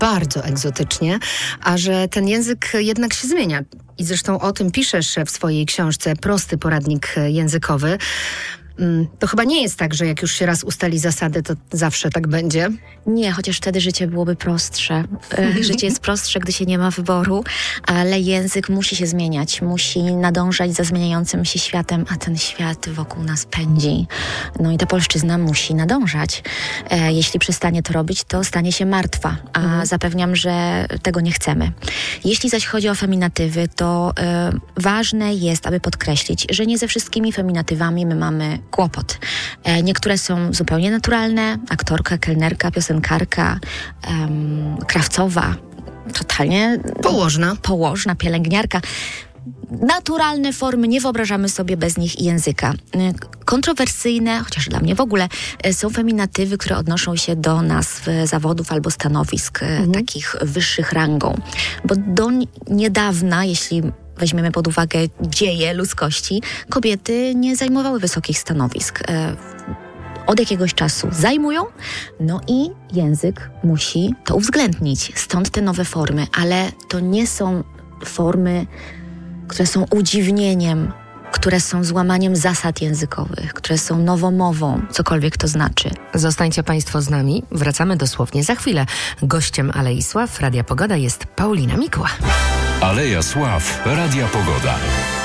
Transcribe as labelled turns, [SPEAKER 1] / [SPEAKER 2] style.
[SPEAKER 1] bardzo egzotycznie, a że ten język jednak się zmienia. I zresztą o tym piszesz w swojej książce Prosty poradnik językowy. To chyba nie jest tak, że jak już się raz ustali zasady, to zawsze tak będzie.
[SPEAKER 2] Nie, chociaż wtedy życie byłoby prostsze. Życie jest prostsze, gdy się nie ma wyboru, ale język musi się zmieniać, musi nadążać za zmieniającym się światem, a ten świat wokół nas pędzi. No i ta polszczyzna musi nadążać. Jeśli przestanie to robić, to stanie się martwa, a zapewniam, że tego nie chcemy. Jeśli zaś chodzi o feminatywy, to ważne jest, aby podkreślić, że nie ze wszystkimi feminatywami my mamy kłopot. Niektóre są zupełnie naturalne. Aktorka, kelnerka, piosenkarka, krawcowa, totalnie położna, pielęgniarka. Naturalne formy, nie wyobrażamy sobie bez nich języka. Kontrowersyjne, chociaż dla mnie w ogóle, są feminatywy, które odnoszą się do nazw zawodów albo stanowisk takich wyższych rangą. Bo do niedawna, jeśli weźmiemy pod uwagę dzieje ludzkości, kobiety nie zajmowały wysokich stanowisk. Od jakiegoś czasu zajmują, no i język musi to uwzględnić. Stąd te nowe formy, ale to nie są formy, które są udziwnieniem, które są złamaniem zasad językowych, które są nowomową, cokolwiek to znaczy.
[SPEAKER 3] Zostańcie Państwo z nami. Wracamy dosłownie za chwilę. Gościem Alei Sław Radia Pogoda jest Paulina Mikła.
[SPEAKER 4] Aleja Sław Radia Pogoda.